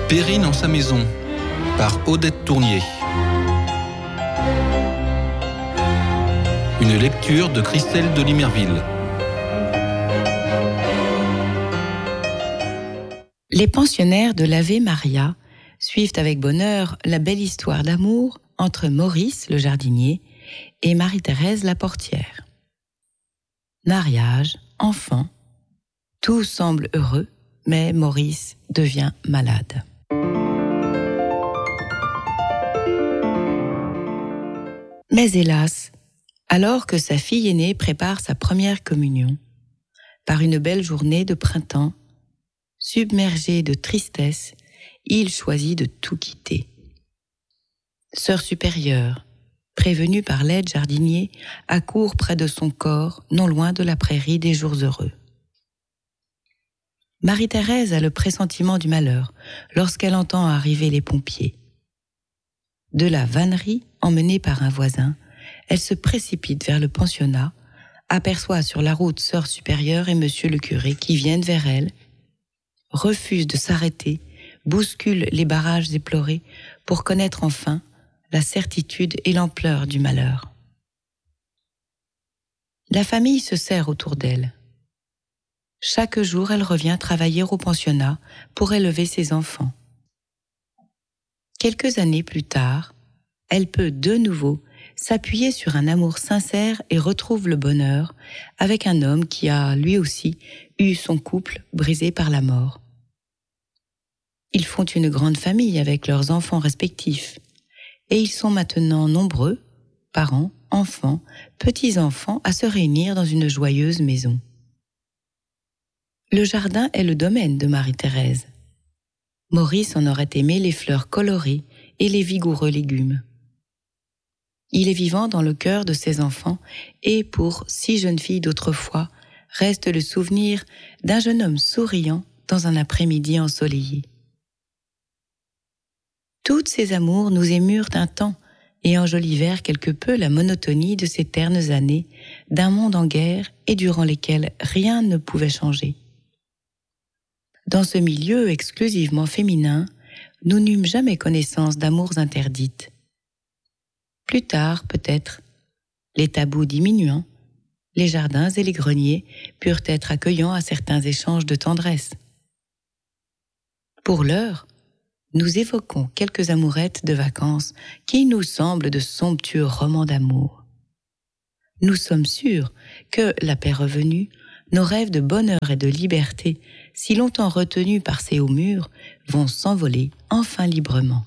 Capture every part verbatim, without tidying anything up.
Perrine en sa maison, par Odette Tournier. Une lecture de Christelle de Limerville. Les pensionnaires de l'Ave Maria suivent avec bonheur la belle histoire d'amour entre Maurice, le jardinier, et Marie-Thérèse, la portière. Mariage, enfant, tout semble heureux, mais Maurice devient malade. Mais hélas, alors que sa fille aînée prépare sa première communion, par une belle journée de printemps, submergé de tristesse, il choisit de tout quitter. Sœur supérieure, prévenue par l'aide jardinier, accourt près de son corps, non loin de la prairie des jours heureux. Marie-Thérèse a le pressentiment du malheur lorsqu'elle entend arriver les pompiers. De la vannerie, emmenée par un voisin, elle se précipite vers le pensionnat, aperçoit sur la route sœur supérieure et monsieur le curé qui viennent vers elle, refuse de s'arrêter, bouscule les barrages éplorés pour connaître enfin la certitude et l'ampleur du malheur. La famille se serre autour d'elle. Chaque jour, elle revient travailler au pensionnat pour élever ses enfants. Quelques années plus tard, elle peut de nouveau s'appuyer sur un amour sincère et retrouve le bonheur avec un homme qui a, lui aussi, eu son couple brisé par la mort. Ils font une grande famille avec leurs enfants respectifs et ils sont maintenant nombreux, parents, enfants, petits-enfants, à se réunir dans une joyeuse maison. Le jardin est le domaine de Marie-Thérèse. Maurice en aurait aimé les fleurs colorées et les vigoureux légumes. Il est vivant dans le cœur de ses enfants et, pour six jeunes filles d'autrefois, reste le souvenir d'un jeune homme souriant dans un après-midi ensoleillé. Toutes ces amours nous émurent un temps et enjolivèrent quelque peu la monotonie de ces ternes années d'un monde en guerre et durant lesquelles rien ne pouvait changer. Dans ce milieu exclusivement féminin, nous n'eûmes jamais connaissance d'amours interdites. Plus tard, peut-être, les tabous diminuant, les jardins et les greniers purent être accueillants à certains échanges de tendresse. Pour l'heure, nous évoquons quelques amourettes de vacances qui nous semblent de somptueux romans d'amour. Nous sommes sûrs que, la paix revenue, nos rêves de bonheur et de liberté, si longtemps retenus par ces hauts murs, vont s'envoler enfin librement.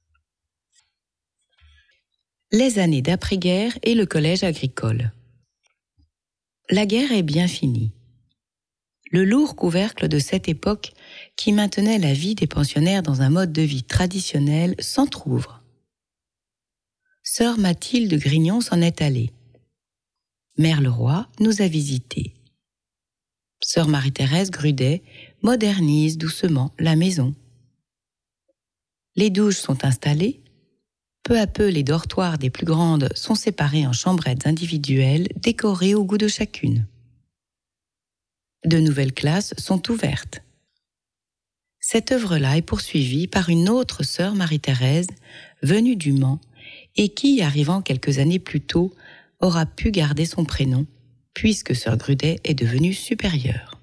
Les années d'après-guerre et le collège agricole. La guerre est bien finie. Le lourd couvercle de cette époque, qui maintenait la vie des pensionnaires dans un mode de vie traditionnel, s'entr'ouvre. Sœur Mathilde Grignon s'en est allée. Mère Leroy nous a visités. Sœur Marie-Thérèse Grudet modernise doucement la maison. Les douches sont installées. Peu à peu, les dortoirs des plus grandes sont séparés en chambrettes individuelles décorées au goût de chacune. De nouvelles classes sont ouvertes. Cette œuvre-là est poursuivie par une autre sœur Marie-Thérèse, venue du Mans, et qui, arrivant quelques années plus tôt, aura pu garder son prénom, puisque sœur Grudet est devenue supérieure.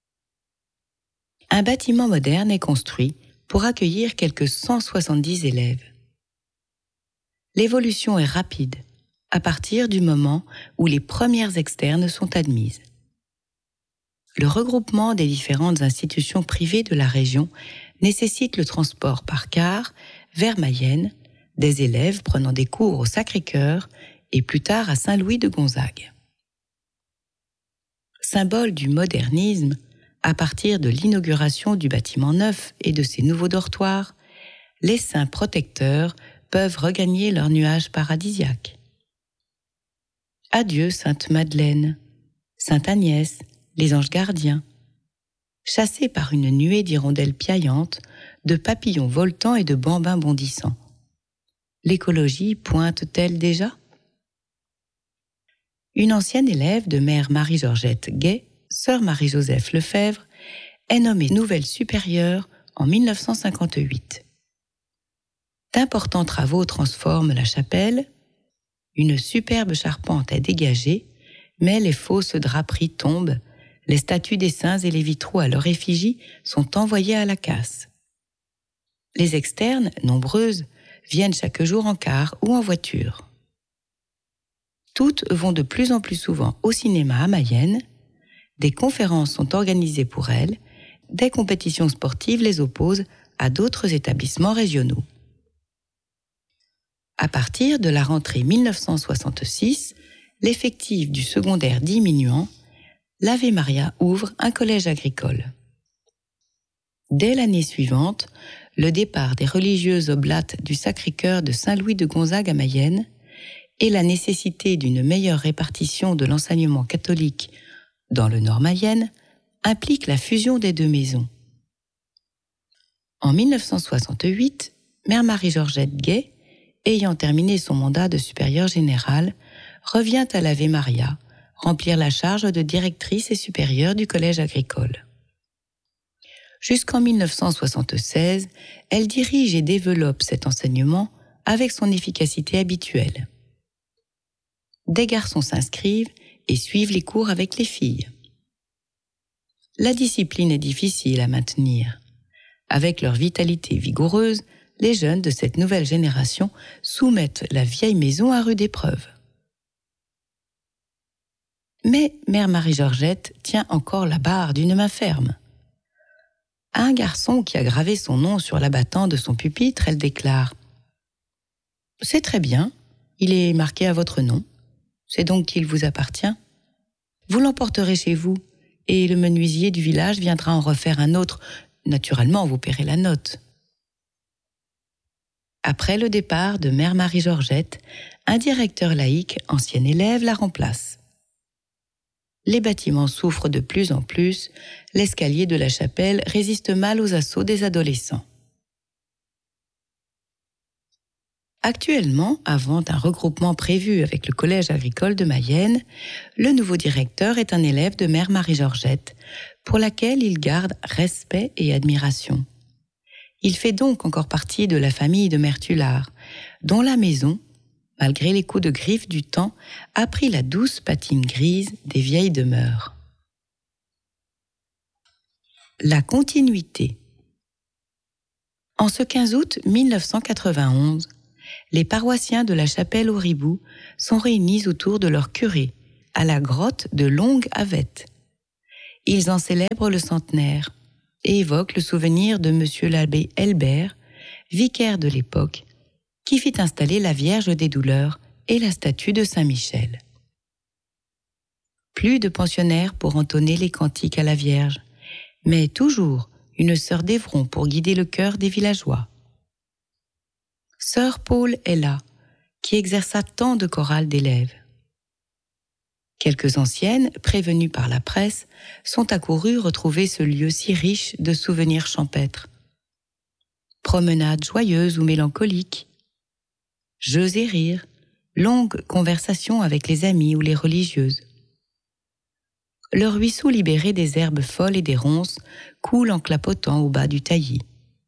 Un bâtiment moderne est construit pour accueillir quelques cent soixante-dix élèves. L'évolution est rapide, à partir du moment où les premières externes sont admises. Le regroupement des différentes institutions privées de la région nécessite le transport par car vers Mayenne, des élèves prenant des cours au Sacré-Cœur et plus tard à Saint-Louis de Gonzague. Symbole du modernisme, à partir de l'inauguration du bâtiment neuf et de ses nouveaux dortoirs, les saints protecteurs peuvent regagner leur nuage paradisiaque. Adieu Sainte Madeleine, Sainte Agnès, les anges gardiens. Chassés par une nuée d'hirondelles piaillantes, de papillons voltants et de bambins bondissants. L'écologie pointe-t-elle déjà ? Une ancienne élève de mère Marie-Georgette Gay, sœur Marie-Joseph Lefebvre, est nommée nouvelle supérieure en mille neuf cent cinquante-huit. D'importants travaux transforment la chapelle. Une superbe charpente est dégagée, mais les fausses draperies tombent, les statues des saints et les vitraux à leur effigie sont envoyés à la casse. Les externes, nombreuses, viennent chaque jour en car ou en voiture. Toutes vont de plus en plus souvent au cinéma à Mayenne. Des conférences sont organisées pour elles, des compétitions sportives les opposent à d'autres établissements régionaux. À partir de la rentrée mille neuf cent soixante-six, l'effectif du secondaire diminuant, l'Ave Maria ouvre un collège agricole. Dès l'année suivante, le départ des religieuses oblates du Sacré-Cœur de Saint-Louis de Gonzague à Mayenne et la nécessité d'une meilleure répartition de l'enseignement catholique dans le Nord Mayenne impliquent la fusion des deux maisons. En mille neuf cent soixante-huit, Mère Marie-Georgette Gay, ayant terminé son mandat de supérieure générale, revient à l'Ave Maria, remplir la charge de directrice et supérieure du collège agricole. Jusqu'en mille neuf cent soixante-seize, elle dirige et développe cet enseignement avec son efficacité habituelle. Des garçons s'inscrivent et suivent les cours avec les filles. La discipline est difficile à maintenir. Avec leur vitalité vigoureuse, les jeunes de cette nouvelle génération soumettent la vieille maison à rude épreuve. Mais Mère Marie-Georgette tient encore la barre d'une main ferme. À un garçon qui a gravé son nom sur l'abattant de son pupitre, elle déclare « C'est très bien, il est marqué à votre nom, c'est donc qu'il vous appartient. Vous l'emporterez chez vous, et le menuisier du village viendra en refaire un autre. Naturellement, vous paierez la note. » Après le départ de Mère Marie-Georgette, un directeur laïque, ancien élève, la remplace. Les bâtiments souffrent de plus en plus, l'escalier de la chapelle résiste mal aux assauts des adolescents. Actuellement, avant un regroupement prévu avec le collège agricole de Mayenne, le nouveau directeur est un élève de Mère Marie-Georgette, pour laquelle il garde respect et admiration. Il fait donc encore partie de la famille de Mère Tulard, dont la maison, malgré les coups de griffe du temps, a pris la douce patine grise des vieilles demeures. La continuité. En ce quinze août mille neuf cent quatre-vingt-onze, les paroissiens de la chapelle au Ribou sont réunis autour de leur curé, à la grotte de Longue-Avette. Ils en célèbrent le centenaire et évoquent le souvenir de monsieur l'abbé Helbert, vicaire de l'époque, qui fit installer la Vierge des Douleurs et la statue de Saint-Michel. Plus de pensionnaires pour entonner les cantiques à la Vierge, mais toujours une sœur d'Évron pour guider le cœur des villageois. Sœur Paul est là, qui exerça tant de chorales d'élèves. Quelques anciennes, prévenues par la presse, sont accourues retrouver ce lieu si riche de souvenirs champêtres. Promenades joyeuses ou mélancoliques, jeux et rires, longues conversations avec les amis ou les religieuses. Le ruisseau libéré des herbes folles et des ronces coule en clapotant au bas du taillis.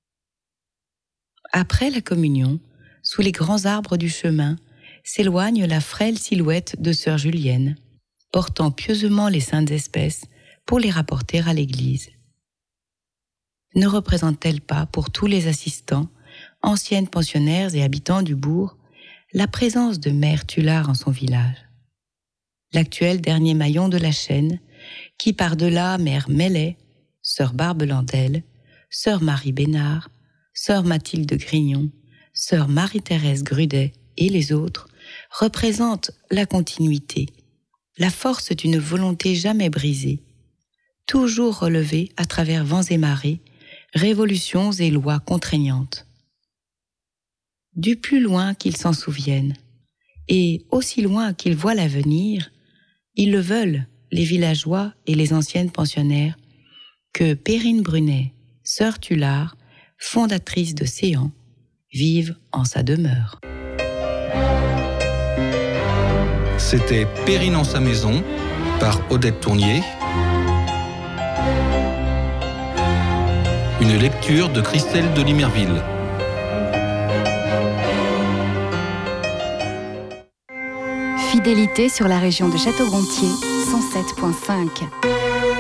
Après la communion, sous les grands arbres du chemin, s'éloigne la frêle silhouette de sœur Julienne, portant pieusement les saintes espèces pour les rapporter à l'église. Ne représente-t-elle pas pour tous les assistants, anciennes pensionnaires et habitants du bourg, la présence de Mère Tulard en son village? L'actuel dernier maillon de la chaîne, qui par-delà Mère Mellet, sœur Barbe Landel, sœur Marie Bénard, sœur Mathilde Grignon, sœur Marie-Thérèse Grudet et les autres, représente la continuité, la force d'une volonté jamais brisée, toujours relevée à travers vents et marées, révolutions et lois contraignantes. Du plus loin qu'ils s'en souviennent, et aussi loin qu'ils voient l'avenir, ils le veulent, les villageois et les anciennes pensionnaires, que Perrine Brunet, sœur Tulard, fondatrice de Séan, vive en sa demeure. C'était Perrine en sa maison, par Odette Tournier. Une lecture de Christelle de Limerville. Fidélité sur la région de Château-Gontier, cent sept virgule cinq.